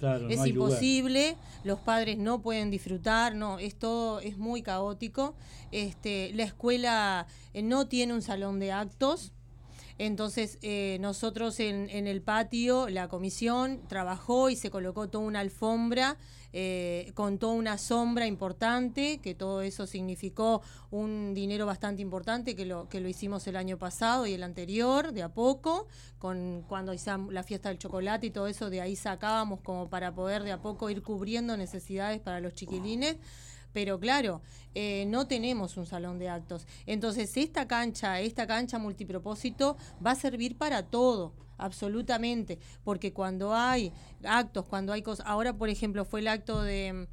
Claro, es no hay imposible, los padres no pueden disfrutar, no, es muy caótico. La escuela no tiene un salón de actos. Entonces nosotros en el patio, la comisión trabajó y se colocó toda una alfombra con toda una sombra importante, que todo eso significó un dinero bastante importante, que lo hicimos el año pasado y el anterior, de a poco, cuando hicimos la fiesta del chocolate y todo eso, de ahí sacábamos como para poder de a poco ir cubriendo necesidades para los chiquilines. Pero claro, no tenemos un salón de actos. Entonces esta cancha multipropósito va a servir para todo, absolutamente, porque cuando hay actos, cuando hay cosas, ahora por ejemplo fue el acto del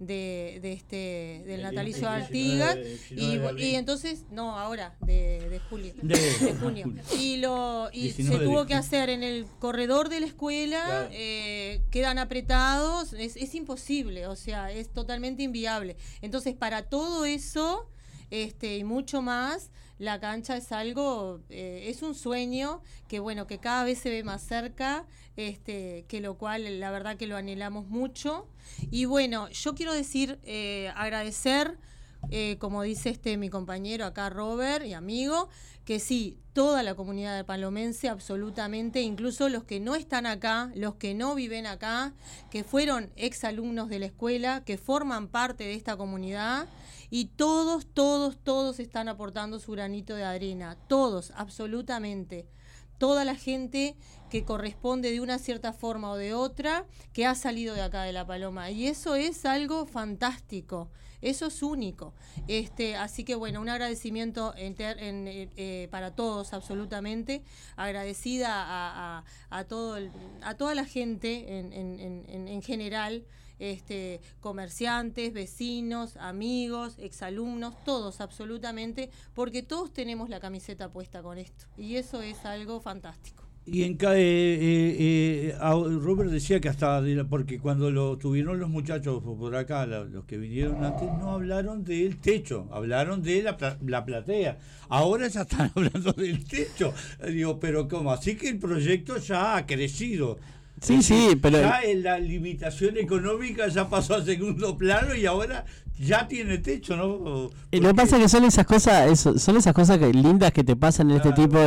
natalicio de Artigas y entonces ahora de julio, de junio, y se tuvo que hacer en el corredor de la escuela, quedan apretados, es imposible, o sea, es totalmente inviable. Entonces para todo eso y mucho más, la cancha es algo, es un sueño que bueno, que cada vez se ve más cerca, que lo cual la verdad que lo anhelamos mucho. Y bueno, yo quiero decir, agradecer, como dice mi compañero acá, Robert, y amigo, que sí, toda la comunidad de palomense, absolutamente, incluso los que no están acá, los que no viven acá, que fueron exalumnos de la escuela, que forman parte de esta comunidad, y todos están aportando su granito de arena, todos, absolutamente. Toda la gente que corresponde de una cierta forma o de otra, que ha salido de acá de La Paloma, y eso es algo fantástico, eso es único. Así que bueno, un agradecimiento para todos, absolutamente, agradecida a toda la gente en general, comerciantes, vecinos, amigos, exalumnos, todos absolutamente, porque todos tenemos la camiseta puesta con esto, y eso es algo fantástico. Y Robert decía que hasta, porque cuando lo tuvieron los muchachos por acá, los que vinieron antes, no hablaron del techo, hablaron de la platea. Ahora ya están hablando del techo. Digo, pero ¿cómo? Así que el proyecto ya ha crecido. Sí, pero ya la limitación económica ya pasó a segundo plano y ahora ya tiene techo, ¿no? Lo que pasa es que son esas cosas lindas que te pasan en este tipo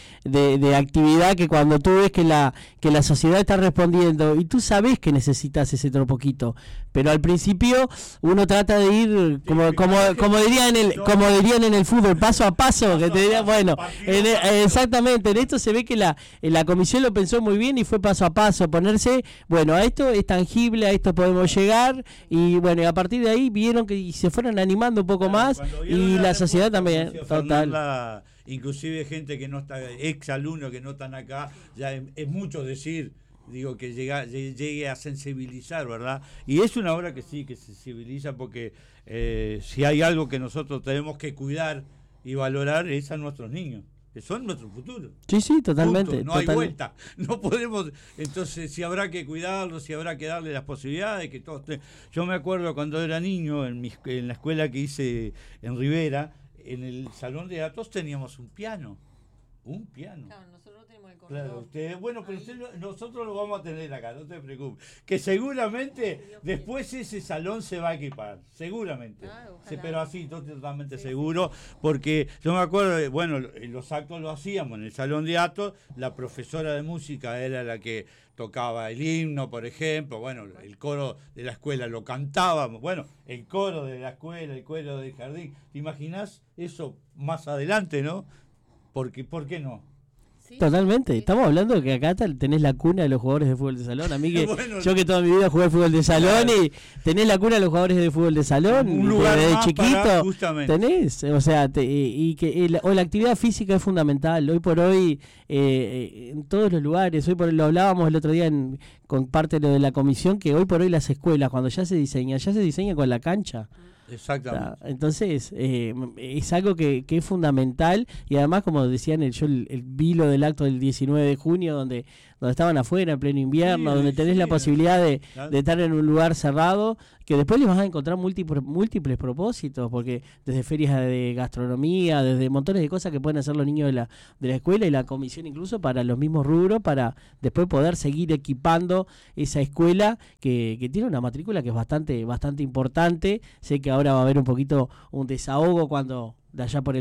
de actividad, que cuando tú ves que la sociedad está respondiendo y tú sabes que necesitas ese otro poquito, pero al principio uno trata de ir como dirían en el fútbol, paso a paso, que te diría, bueno, exactamente, en esto se ve que la comisión lo pensó muy bien y fue paso a paso, ponerse, bueno, a esto es tangible, a esto podemos llegar, y bueno, y a partir de ahí vieron que se fueron animando un poco más, y la sociedad también, total. Inclusive gente que no está, ex alumnos que no están acá, ya es mucho decir, digo, que llegue a sensibilizar, ¿verdad? Y es una obra que sí, que sensibiliza, porque si hay algo que nosotros tenemos que cuidar y valorar, es a nuestros niños, que son nuestro futuro. Sí, totalmente. Punto. No hay vuelta, no podemos. Entonces, si habrá que cuidarlos, si habrá que darle las posibilidades, que todos yo me acuerdo cuando era niño, en la escuela que hice en Rivera, en el salón de actos teníamos un piano. Claro, nosotros tenemos el corredor. Claro, pero nosotros lo vamos a tener acá, no te preocupes. Que seguramente después ese salón se va a equipar, seguramente. Pero así, totalmente seguro, porque yo me acuerdo, bueno, los actos lo hacíamos en el salón de actos, la profesora de música era la que tocaba el himno, por ejemplo, bueno, el coro de la escuela lo cantábamos, bueno, el coro de la escuela, el coro del jardín. ¿Te imaginás eso más adelante, no? Porque, ¿por qué no? Sí, totalmente, estamos hablando de que acá tenés la cuna de los jugadores de fútbol de salón. A mí que bueno, yo que toda mi vida jugué fútbol de salón, y tenés la cuna de los jugadores de fútbol de salón, un lugar desde más chiquito tenés, o sea, la actividad física es fundamental. Hoy por hoy, en todos los lugares, lo hablábamos el otro día con parte de la comisión, que hoy por hoy las escuelas, cuando ya se diseña con la cancha. Exactamente. O sea, entonces es algo que es fundamental, y además, como decían, yo vi lo del acto del 19 de junio estaban afuera en pleno invierno, donde tenés la posibilidad de estar en un lugar cerrado, que después les vas a encontrar múltiples propósitos, porque desde ferias de gastronomía, desde montones de cosas que pueden hacer los niños de la escuela y la comisión incluso para los mismos rubros, para después poder seguir equipando esa escuela que tiene una matrícula que es bastante importante. Sé que ahora va a haber un poquito un desahogo cuando de allá por el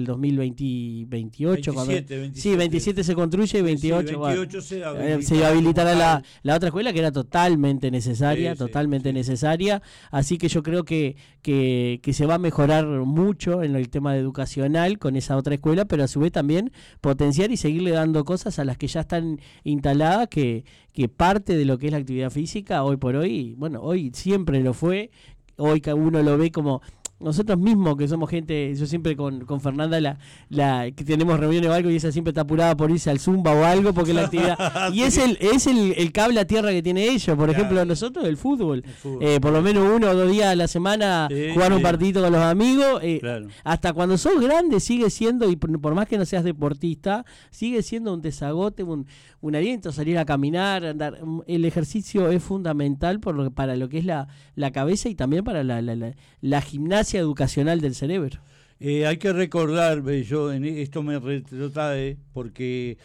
2028 27 se construye y 28, 28 se habilitará la otra escuela que era totalmente necesaria, necesaria, así que yo creo que se va a mejorar mucho en el tema educacional con esa otra escuela, pero a su vez también potenciar y seguirle dando cosas a las que ya están instaladas, que parte de lo que es la actividad física hoy por hoy, bueno, hoy siempre lo fue, hoy cada uno lo ve como nosotros mismos, que somos gente, yo siempre con Fernanda que tenemos reuniones o algo y ella siempre está apurada por irse al Zumba o algo porque la actividad y es el cable a tierra que tiene ellos, por ejemplo nosotros el fútbol. Por lo menos 1 o 2 días a la semana jugar un partidito con los amigos, hasta cuando sos grande sigue siendo, y por más que no seas deportista, sigue siendo un desagote, un aliento, salir a caminar, andar. El ejercicio es fundamental para lo que es la cabeza y también para la gimnasia educacional del cerebro. Hay que recordar, yo en esto me retrotrae porque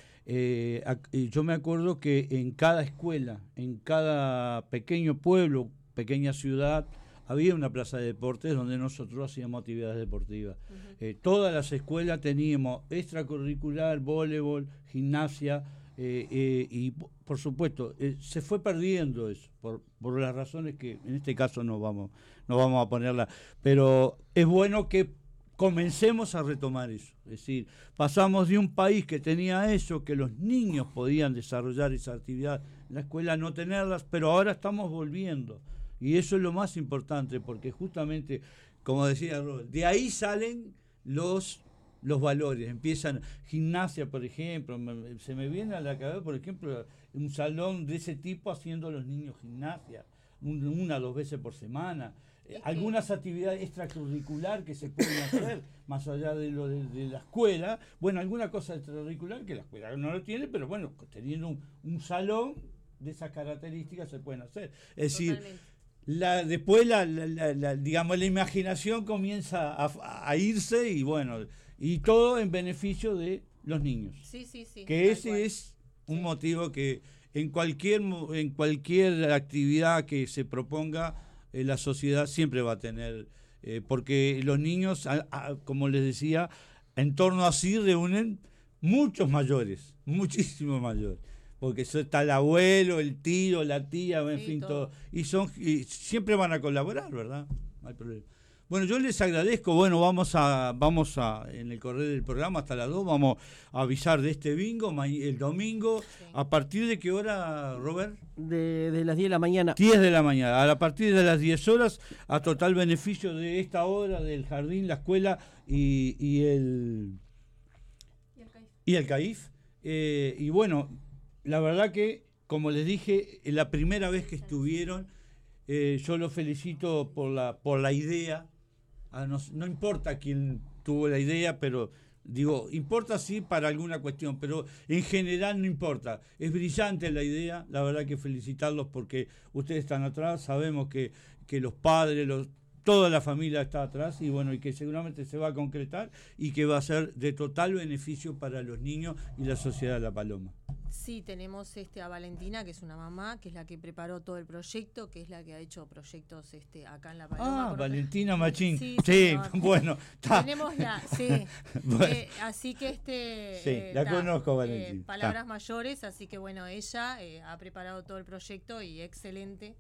yo me acuerdo que en cada escuela, en cada pequeño pueblo, pequeña ciudad, había una plaza de deportes donde nosotros hacíamos actividades deportivas. Todas las escuelas teníamos extracurricular, voleibol, gimnasia, y por supuesto se fue perdiendo eso por las razones que en este caso no vamos a ponerla, pero es bueno que comencemos a retomar eso, es decir, pasamos de un país que tenía eso, que los niños podían desarrollar esa actividad en la escuela, no tenerlas, pero ahora estamos volviendo y eso es lo más importante, porque justamente, como decía Robert, de ahí salen los valores, empiezan gimnasia, por ejemplo, se me viene a la cabeza, por ejemplo, un salón de ese tipo haciendo los niños gimnasia, 1 o 2 veces por semana, algunas actividades extracurricular que se pueden hacer, más allá de lo de la escuela, bueno, alguna cosa extracurricular que la escuela no lo tiene, pero bueno, teniendo un salón de esas características se pueden hacer, es decir, después digamos la imaginación comienza a irse y bueno, y todo en beneficio de los niños. Sí. Que ese es un motivo que en cualquier actividad que se proponga, la sociedad siempre va a tener, porque los niños, como les decía, en torno a sí reúnen muchos mayores, muchísimos mayores. Porque está el abuelo, el tío, la tía, en fin, todo. Y siempre van a colaborar, ¿verdad? No hay problema. Bueno, yo les agradezco. Bueno, vamos a en el correr del programa hasta las 2, vamos a avisar de este bingo el domingo. Sí. ¿A partir de qué hora, Robert? De las 10 de la mañana. 10 de la mañana. A partir de las 10 horas, a total beneficio de esta obra del jardín, la escuela y el CAIF. Y bueno, la verdad que, como les dije, la primera vez que estuvieron, yo los felicito por la idea. No importa quién tuvo la idea, pero digo, importa sí para alguna cuestión, pero en general no importa. Es brillante la idea, la verdad que felicitarlos porque ustedes están atrás, sabemos que los padres, toda la familia está atrás y bueno, y que seguramente se va a concretar y que va a ser de total beneficio para los niños y la sociedad de La Paloma. Sí, tenemos a Valentina, que es una mamá, que es la que preparó todo el proyecto, que es la que ha hecho proyectos acá en La Paloma. Valentina Machín. Sí, bueno. Tenemos bueno. Así que la conozco, Valentina. Palabras mayores, así que bueno, ella ha preparado todo el proyecto y excelente.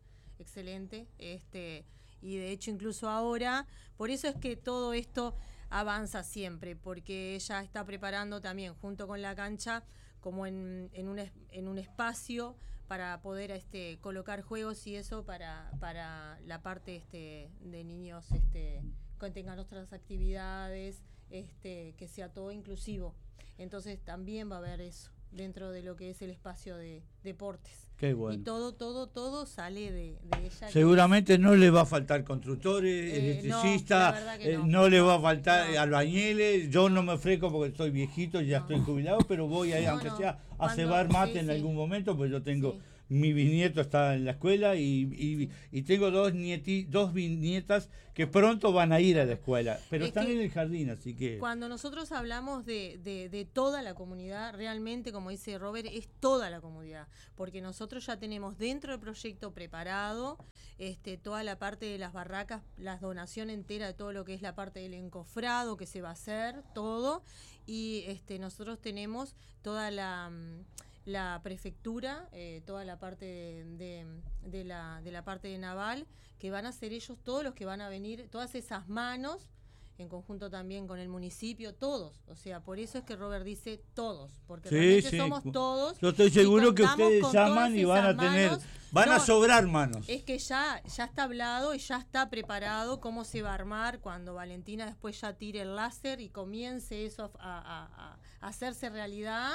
Y de hecho incluso ahora, por eso es que todo esto avanza siempre, porque ella está preparando también junto con la cancha como en un espacio para poder colocar juegos y eso para la parte de niños que tengan otras actividades, que sea todo inclusivo. Entonces también va a haber eso dentro de lo que es el espacio de deportes. Qué bueno. Y todo sale de ella. Seguramente no le va a faltar constructores, electricistas, no le va a faltar albañiles. Yo no me ofrezco porque estoy viejito, ya estoy jubilado, pero voy a ir, aunque sea a cebar mate en algún momento, pues yo tengo... Mi bisnieto está en la escuela y tengo dos bisnietas que pronto van a ir a la escuela, pero están en el jardín, así que... Cuando nosotros hablamos de toda la comunidad, realmente, como dice Robert, es toda la comunidad, porque nosotros ya tenemos dentro del proyecto preparado toda la parte de las barracas, la donación entera de todo lo que es la parte del encofrado que se va a hacer, todo, y nosotros tenemos toda la prefectura, toda la parte de la parte de naval, que van a ser ellos todos los que van a venir, todas esas manos, en conjunto también con el municipio, todos. O sea, por eso es que Robert dice todos, porque realmente somos todos. Yo estoy seguro que ustedes llaman y van a tener, a sobrar manos. Es que ya está hablado y ya está preparado cómo se va a armar cuando Valentina después ya tire el láser y comience eso a hacerse realidad.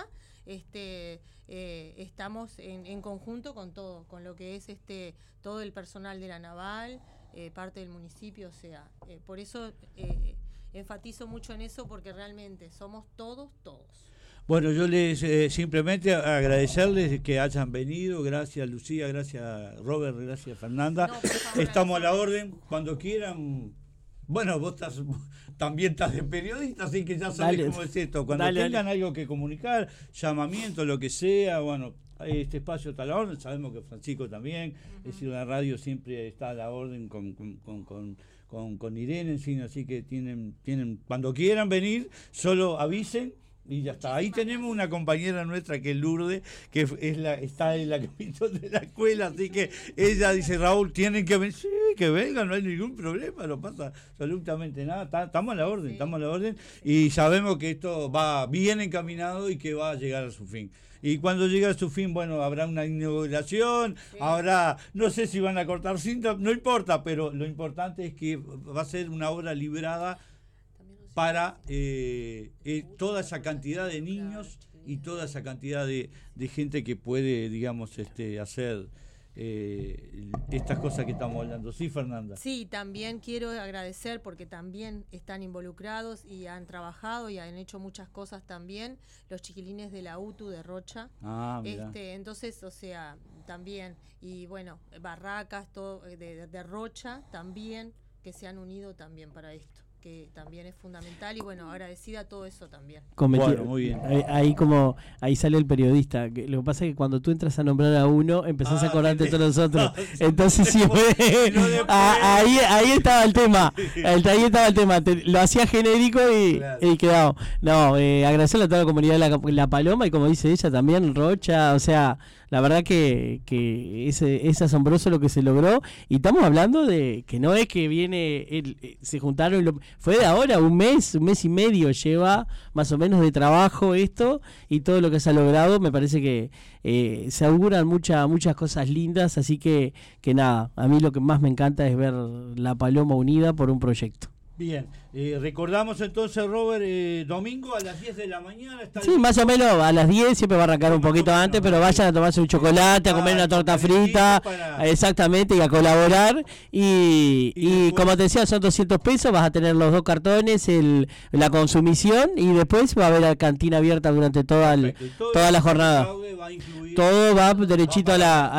Estamos en conjunto con todo, con lo que es todo el personal de la naval, parte del municipio, o sea, por eso enfatizo mucho en eso, porque realmente somos todos. Bueno, yo les simplemente agradecerles que hayan venido. Gracias Lucía, gracias Robert, gracias Fernanda. Estamos a la orden cuando quieran. Bueno, vos también estás de periodista, así que ya sabés cómo es esto. Cuando tengan algo que comunicar, llamamiento, lo que sea, bueno, este espacio está a la orden. Sabemos que Francisco también, es decir, la radio siempre está a la orden con Irene, en fin, así que tienen cuando quieran venir, solo avisen. Y ya está. Ahí tenemos una compañera nuestra que es Lourdes, que está en la comisión de la escuela, así que ella dice, Raúl, tienen que venir. Sí, que vengan, no hay ningún problema, no pasa absolutamente nada. Estamos a la orden, y sabemos que esto va bien encaminado y que va a llegar a su fin. Y cuando llegue a su fin, bueno, habrá una inauguración, habrá, no sé si van a cortar cinta, no importa, pero lo importante es que va a ser una obra librada para toda esa cantidad de niños y toda esa cantidad de gente que puede, digamos, hacer estas cosas que estamos hablando. Sí, Fernanda. Sí, también quiero agradecer porque también están involucrados y han trabajado y han hecho muchas cosas también los chiquilines de la UTU de Rocha. Entonces, o sea, también, y bueno, barracas todo de Rocha también, que se han unido también para esto, que también es fundamental, y bueno, agradecida todo eso también. Bueno, muy bien. Ahí sale el periodista. Lo que pasa es que cuando tú entras a nombrar a uno, empezás a acordarte de todos nosotros. Entonces siempre ahí estaba el tema. Ahí estaba el tema. Lo hacía genérico y quedaba. No, agradecerle a toda la comunidad de la Paloma, y como dice ella también, Rocha, o sea, la verdad que es asombroso lo que se logró, y estamos hablando de que no es que se juntaron, fue de ahora, un mes y medio lleva más o menos de trabajo esto, y todo lo que se ha logrado, me parece que se auguran muchas cosas lindas, así que nada, a mí lo que más me encanta es ver la Paloma unida por un proyecto. Bien, recordamos entonces, Robert, domingo a las 10 de la mañana. Sí, más o menos a las 10, siempre va a arrancar un poquito antes, pero vayan a tomarse un chocolate, a comer una torta frita, exactamente, y a colaborar. Y como te decía, son 200 pesos, vas a tener los 2 cartones, la consumición, y después va a haber la cantina abierta durante toda la jornada. Todo va derechito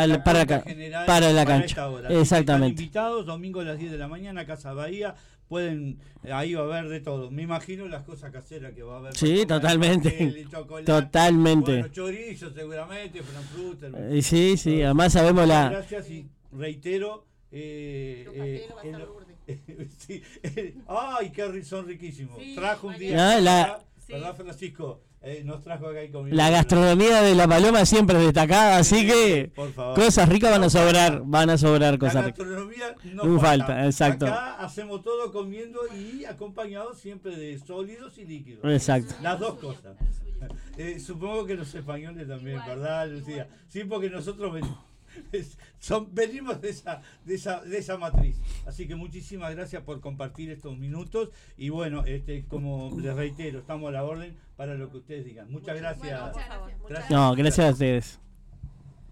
para la cancha. Exactamente. Están invitados, domingo a las 10 de la mañana, Casa Bahía. Ahí va a haber de todo. Me imagino las cosas caseras que va a haber. Sí, totalmente. Totalmente. Bueno, chorizo seguramente, frankfurter. Sí, además sabemos Gracias, y reitero. Sí. Ay, son riquísimos. Sí, trajo un día. ¿Verdad, Francisco? Nos trajo acá la gastronomía de la Paloma siempre es destacada, así que cosas ricas van a sobrar cosas ricas. La gastronomía no falta, exacto. Acá hacemos todo comiendo y acompañados siempre de sólidos y líquidos. Exacto. Las dos cosas. Supongo que los españoles también, ¿verdad, Lucía? Sí, porque nosotros venimos de esa matriz. Así que muchísimas gracias por compartir estos minutos, y bueno, como les reitero, estamos a la orden para lo que ustedes digan. Muchas gracias. No, gracias a ustedes.